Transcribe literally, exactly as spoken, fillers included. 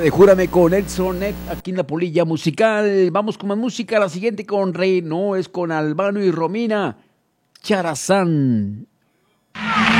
de Júrame con Edson Net, aquí en la Polilla Musical. Vamos con más música, la siguiente con Rey, no, es con Albano y Romina, Charazán.